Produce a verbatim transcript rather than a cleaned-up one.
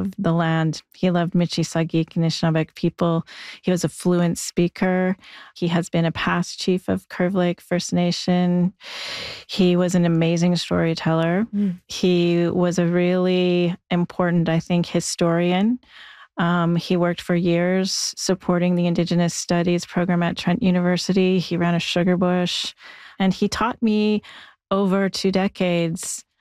loved the land. He loved Michi-Sagi Anishinaabeg people. He was a fluent speaker. He has been a past chief of Curve Lake First Nation. He was an amazing storyteller. Mm. He was a really important, I think, historian. Um, he worked for years supporting the Indigenous Studies program at Trent University. He ran a sugar bush, and he taught me over two decades